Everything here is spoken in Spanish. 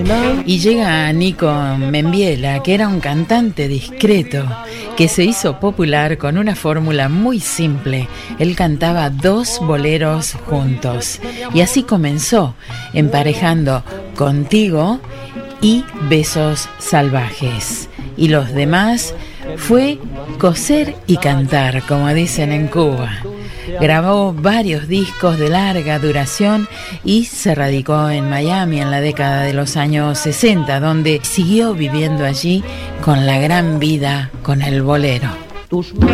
Y llega Nico Membiela, que era un cantante discreto, que se hizo popular con una fórmula muy simple. Él cantaba 2 boleros juntos. Y así comenzó, emparejando Contigo y Besos Salvajes. Y los demás fue coser y cantar, como dicen en Cuba. Grabó varios discos de larga duración y se radicó en Miami en la década de los años 60, donde siguió viviendo allí con la gran vida con el bolero.